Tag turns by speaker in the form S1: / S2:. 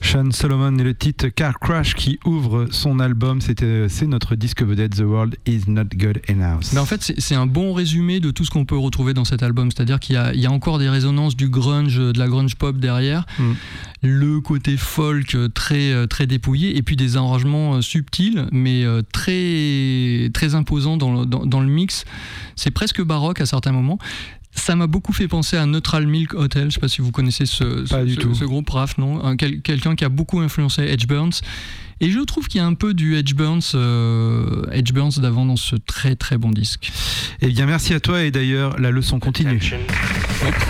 S1: Sean Solomon et le titre Car Crash qui ouvre son album. C'est notre disque vedette The World Is Not Good Enough.
S2: Mais en fait, c'est un bon résumé de tout ce qu'on peut retrouver dans cet album. C'est-à-dire qu'il y a encore des résonances du grunge, de la grunge pop derrière. Le côté folk très, très dépouillé, et puis des arrangements subtils, mais très, très imposants dans le mix. C'est presque baroque à certains moments. Ça m'a beaucoup fait penser à Neutral Milk Hotel. Je ne sais pas si vous connaissez ce groupe rap, non ? Quelqu'un qui a beaucoup influencé Edge Burns. Et je trouve qu'il y a un peu du Edge Burns d'avant dans ce très très bon disque.
S1: Eh bien, merci à toi. Et d'ailleurs, la leçon continue.